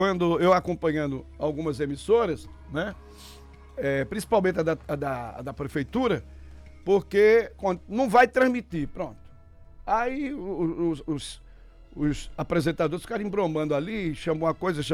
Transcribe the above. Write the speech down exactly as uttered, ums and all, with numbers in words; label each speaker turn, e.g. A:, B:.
A: quando eu acompanhando algumas emissoras, né? É, principalmente a da, a da, a da prefeitura, porque não vai transmitir, pronto. Aí os, os, os apresentadores ficaram embromando ali, chamam uma coisa, chamam